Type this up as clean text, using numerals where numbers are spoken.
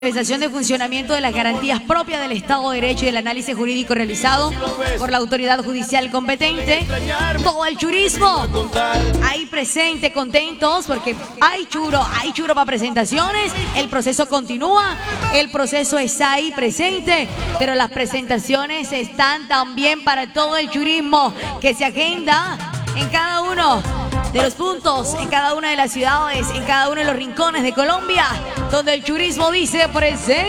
Realización de funcionamiento de las garantías propias del Estado de Derecho y del análisis jurídico realizado por la autoridad judicial competente. Todo el churismo ahí presente, contentos porque hay churo para presentaciones. El proceso continúa, el proceso está ahí presente, pero las presentaciones están también para todo el churismo que se agenda en cada uno de los puntos, en cada una de las ciudades, en cada uno de los rincones de Colombia, donde el churismo dice presente.